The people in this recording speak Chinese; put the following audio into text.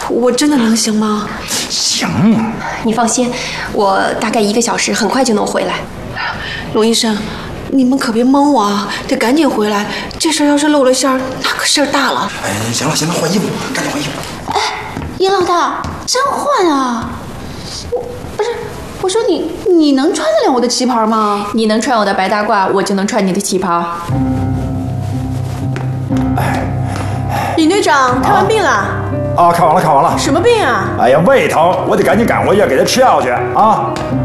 我真的能行吗？ 行， 你放心，我大概1个小时很快就能回来。 龙医生，你们可别蒙我啊，得赶紧回来。这事儿要是露了馅儿，那可事儿大了。 哎，行了，换衣服，赶紧换衣服。 哎，殷老大，真换啊！我说你能穿得了我的旗袍吗？ 你能穿我的白大褂，我就能穿你的旗袍。 尹队长看完病了？ 啊，看完了。 什么病啊？ 哎呀，胃疼，我得赶紧赶回去给他吃药去啊。